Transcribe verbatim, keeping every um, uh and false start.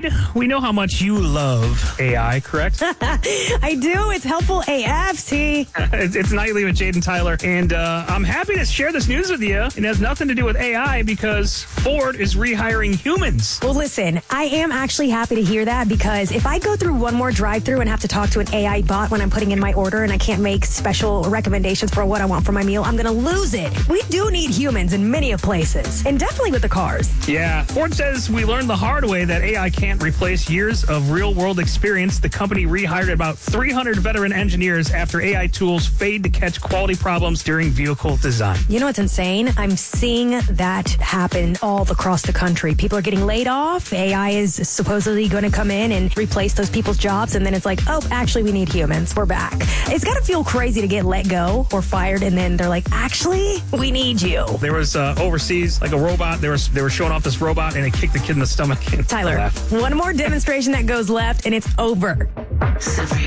Jade, we know how much you love A I, correct? I do. It's helpful A F, T. it's, it's Nightly with Jade and Tyler, and uh, I'm happy to share this news with you. It has nothing to do with A I because Ford is rehiring humans. Well, listen, I am actually happy to hear that because if I go through one more drive-through and have to talk to an A I bot when I'm putting in my order and I can't make special recommendations for what I want for my meal, I'm going to lose it. We do need humans in many of places, and definitely with the cars. Yeah, Ford says we learned the hard way that A I can't replace years of real-world experience. The company rehired about three hundred veteran engineers after A I tools failed to catch quality problems during vehicle design. You know what's insane? I'm seeing that happen all across the country. People are getting laid off. A I is supposedly going to come in and replace those people's jobs, and then it's like, oh, actually, we need humans. We're back. It's got to feel crazy to get let go or fired, and then they're like, actually, we need you. There was uh, overseas, like a robot. They were, they were showing off this robot, and it kicked the kid in the stomach. Tyler, one more demonstration that goes left, and it's over.